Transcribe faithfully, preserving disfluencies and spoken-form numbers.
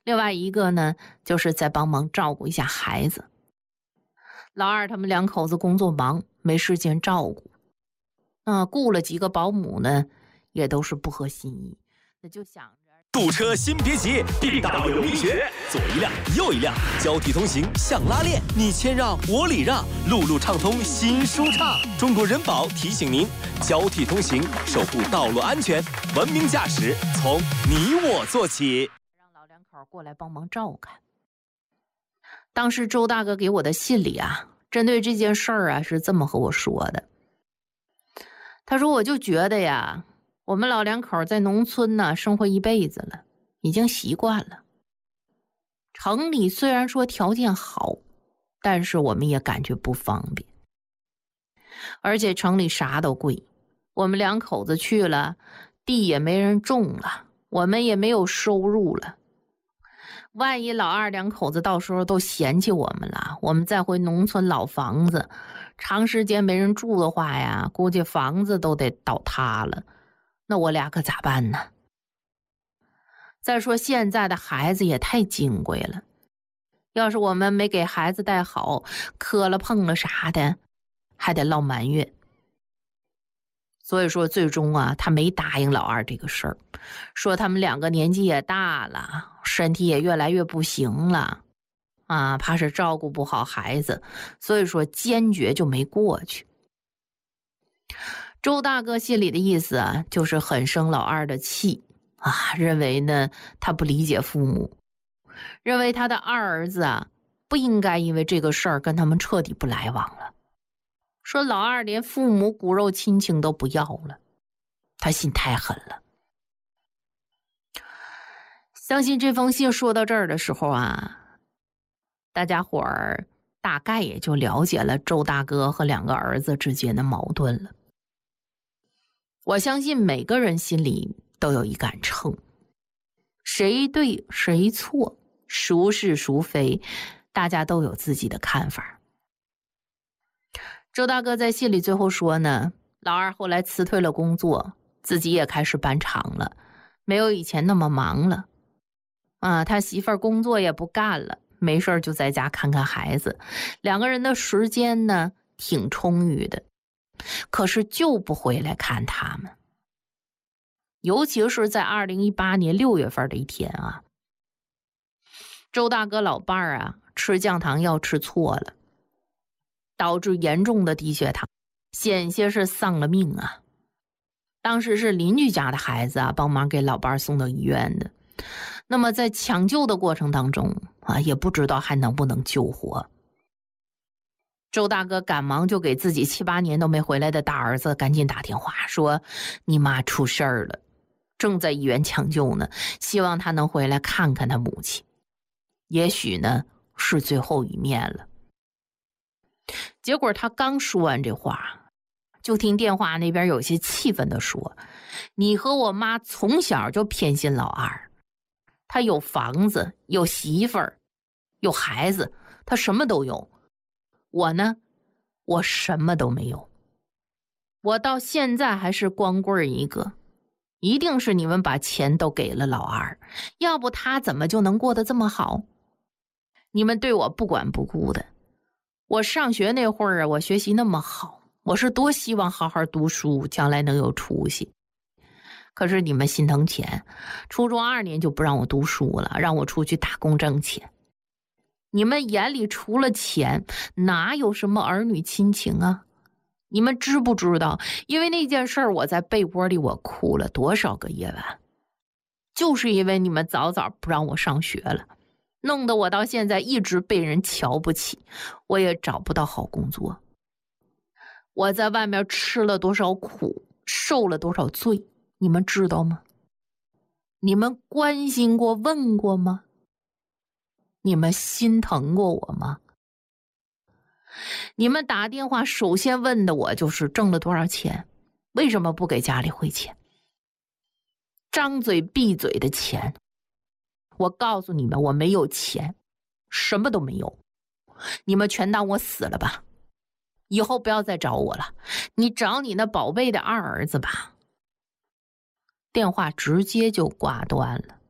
另外一个呢，就是再帮忙照顾一下孩子。老二他们两口子工作忙，没时间照顾，啊，雇了几个保姆呢，也都是不合心意。那就想着堵车先别急，地道有秘诀，左一辆右一辆，交替通行像拉链，你谦让我礼让，路路畅通心舒畅。中国人保提醒您，交替通行，守护道路安全，文明驾驶从你我做起。 让老两口过来帮忙照看。当时周大哥给我的信里啊，针对这件事儿啊是这么和我说的。他说我就觉得呀，我们老两口在农村呢生活一辈子了，已经习惯了。城里虽然说条件好，但是我们也感觉不方便。而且城里啥都贵，我们两口子去了，地也没人种了，我们也没有收入了。万一老二两口子到时候都嫌弃我们了，我们再回农村老房子，长时间没人住的话呀，估计房子都得倒塌了。那我俩可咋办呢？再说现在的孩子也太金贵了，要是我们没给孩子带好，磕了碰了啥的，还得落埋怨。所以说最终啊，他没答应老二这个事儿，说他们两个年纪也大了，身体也越来越不行了啊，怕是照顾不好孩子，所以说坚决就没过去。周大哥心里的意思啊，就是很生老二的气啊，认为呢他不理解父母，认为他的二儿子啊不应该因为这个事儿跟他们彻底不来往了，说老二连父母骨肉亲情都不要了，他心太狠了。相信这封信说到这儿的时候啊，大家伙儿大概也就了解了周大哥和两个儿子之间的矛盾了。我相信每个人心里都有一杆秤，谁对谁错，孰是孰非，大家都有自己的看法。周大哥在信里最后说呢，老二后来辞退了工作，自己也开始搬厂了，没有以前那么忙了啊，他媳妇儿工作也不干了，没事就在家看看孩子，两个人的时间呢挺充裕的，可是就不回来看他们。尤其是在二零一八年六月份的一天啊，周大哥老伴儿啊吃降糖药吃错了，导致严重的低血糖，险些是丧了命啊。当时是邻居家的孩子啊帮忙给老伴儿送到医院的，那么在抢救的过程当中啊，也不知道还能不能救活。周大哥赶忙就给自己七八年都没回来的大儿子赶紧打电话说，你妈出事儿了，正在医院抢救呢，希望他能回来看看他母亲，也许呢是最后一面了。结果他刚说完这话，就听电话那边有些气愤地说，你和我妈从小就偏心老二，他有房子有媳妇儿有孩子，他什么都有，我呢我什么都没有，我到现在还是光棍一个，一定是你们把钱都给了老二，要不他怎么就能过得这么好？你们对我不管不顾的，我上学那会儿啊，我学习那么好，我是多希望好好读书，将来能有出息。可是你们心疼钱，初中二年就不让我读书了，让我出去打工挣钱。你们眼里除了钱，哪有什么儿女亲情啊？你们知不知道，因为那件事儿，我在被窝里我哭了多少个夜晚，就是因为你们早早不让我上学了，弄得我到现在一直被人瞧不起，我也找不到好工作。我在外面吃了多少苦，受了多少罪，你们知道吗？你们关心过问过吗？你们心疼过我吗？你们打电话首先问的我就是挣了多少钱，为什么不给家里汇钱？张嘴闭嘴的钱，我告诉你们，我没有钱，什么都没有，你们全当我死了吧，以后不要再找我了，你找你那宝贝的二儿子吧。电话直接就挂断了。